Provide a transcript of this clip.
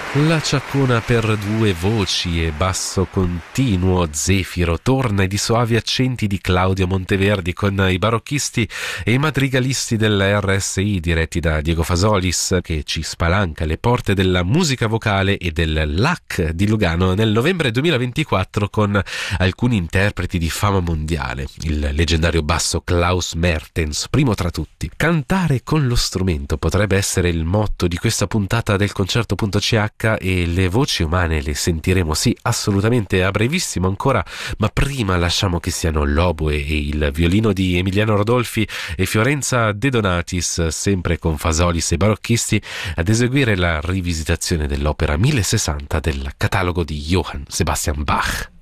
La ciaccona per due voci e basso continuo Zefiro torna, e di soavi accenti di Claudio Monteverdi con i barocchisti e i madrigalisti della RSI diretti da Diego Fasolis, che ci spalanca le porte della musica vocale e del LAC di Lugano nel novembre 2024 con alcuni interpreti di fama mondiale, il leggendario basso Klaus Mertens primo tra tutti. Cantare con lo strumento potrebbe essere il motto di questa puntata del Concerto.ch, e le voci umane le sentiremo sì assolutamente a brevissimo ancora, ma prima lasciamo che siano l'oboe e il violino di Emiliano Rodolfi e Fiorenza De Donatis, sempre con Fasolis e barocchisti, ad eseguire la rivisitazione dell'opera 1060 del catalogo di Johann Sebastian Bach.